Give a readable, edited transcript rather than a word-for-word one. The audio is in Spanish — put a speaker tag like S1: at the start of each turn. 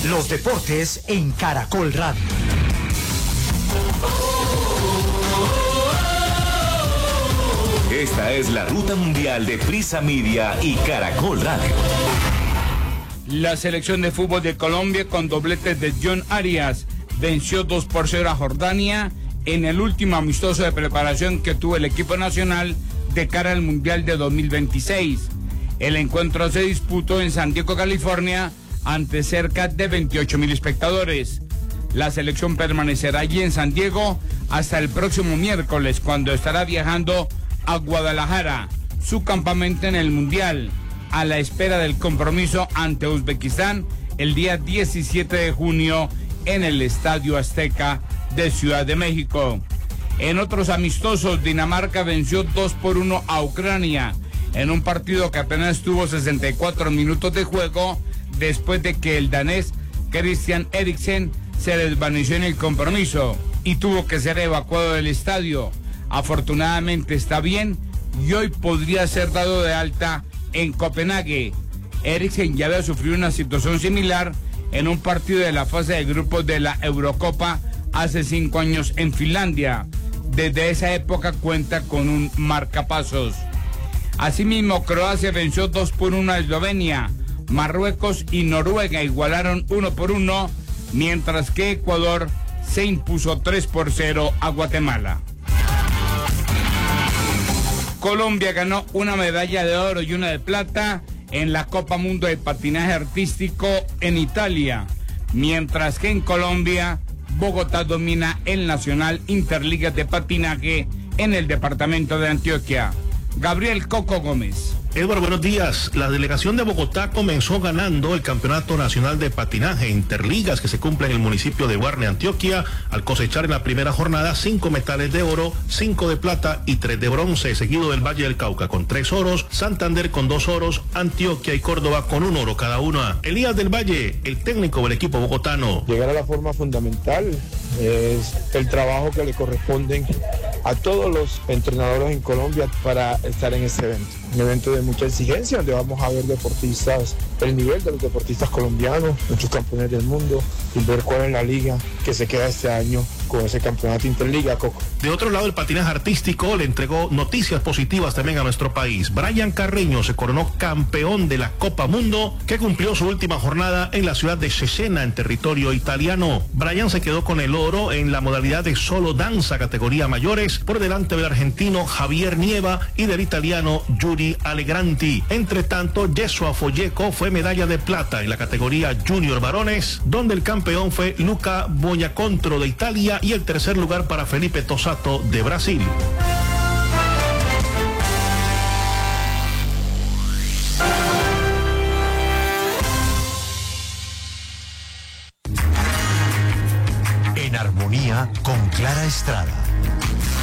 S1: Los deportes en Caracol Radio.
S2: Esta es la ruta mundial de Prisa Media y Caracol Radio.
S3: La selección de fútbol de Colombia, con dobletes de John Arias, venció 2-0 a Jordania en el último amistoso de preparación que tuvo el equipo nacional de cara al Mundial de 2026. El encuentro se disputó en San Diego, California, ante cerca de 28,000 espectadores. La selección permanecerá allí en San Diego hasta el próximo miércoles, cuando estará viajando a Guadalajara, su campamento en el Mundial, a la espera del compromiso ante Uzbekistán el día 17 de junio en el Estadio Azteca de Ciudad de México. En otros amistosos, Dinamarca venció 2-1 a Ucrania en un partido que apenas tuvo 64 minutos de juego, después de que el danés Christian Eriksen se desvaneció en el compromiso y tuvo que ser evacuado del estadio. Afortunadamente está bien y hoy podría ser dado de alta en Copenhague. Eriksen ya había sufrido una situación similar en un partido de la fase de grupos de la Eurocopa hace 5 años en Finlandia. Desde esa época cuenta con un marcapasos. Asimismo, Croacia venció 2-1 a Eslovenia. Marruecos y Noruega igualaron 1-1, mientras que Ecuador se impuso 3-0 a Guatemala. Colombia ganó una medalla de oro y una de plata en la Copa Mundo de Patinaje Artístico en Italia, mientras que en Colombia, Bogotá domina el Nacional Interligas de Patinaje en el departamento de Antioquia. Gabriel Coco Gómez.
S4: Eduardo, buenos días. La delegación de Bogotá comenzó ganando el Campeonato Nacional de Patinaje Interligas que se cumple en el municipio de Guarne, Antioquia, al cosechar en la primera jornada 5 metales de oro, 5 de plata y 3 de bronce, seguido del Valle del Cauca con 3 oros, Santander con 2 oros, Antioquia y Córdoba con 1 oro cada una. Elías del Valle, el técnico del equipo bogotano.
S5: Llegar a la forma fundamental es el trabajo que le corresponden a todos los entrenadores en Colombia para estar en este evento. Un evento de mucha exigencia, donde vamos a ver deportistas, el nivel de los deportistas colombianos, muchos campeones del mundo, y ver cuál es la liga que se queda este año con ese campeonato Interliga, Coco.
S4: De otro lado, el patinaje artístico le entregó noticias positivas también a nuestro país. Brian Carreño se coronó campeón de la Copa Mundo, que cumplió su última jornada en la ciudad de Cesena, en territorio italiano. Brian se quedó con el oro en la modalidad de solo danza categoría mayores, por delante del argentino Javier Nieva y del italiano Yuri Allegranti. Entre tanto, Jesua Folleco fue medalla de plata en la categoría junior varones, donde el campeón fue Luca Boyacontro de Italia y el tercer lugar para Felipe Tosato de Brasil.
S1: En armonía con Clara Estrada.